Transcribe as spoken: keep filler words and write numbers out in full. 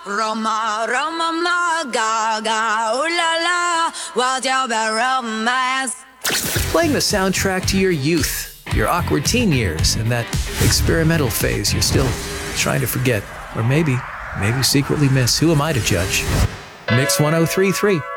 Roma, Roma, ma, ga, ooh la la, what's your bad romance? Playing the soundtrack to your youth, your awkward teen years, and that experimental phase you're still trying to forget, or maybe, maybe secretly miss. Who am I to judge? Mix one oh three point three.